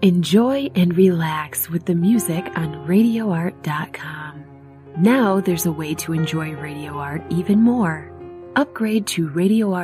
Enjoy and relax with the music on RadioArt.com. Now there's a way to enjoy Radio Art even more. Upgrade to Radio Art